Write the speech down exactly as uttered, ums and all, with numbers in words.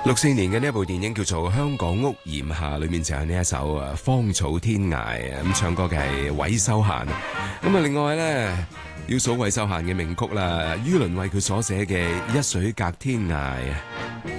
六四年嘅呢一部電影叫做《香港屋檐下》，裏面就係呢一首啊《芳草天涯》啊，咁唱歌嘅係韋修嫻。咁啊，另外咧要數韋修嫻嘅名曲啦，于倫為佢所寫嘅《一水隔天涯》。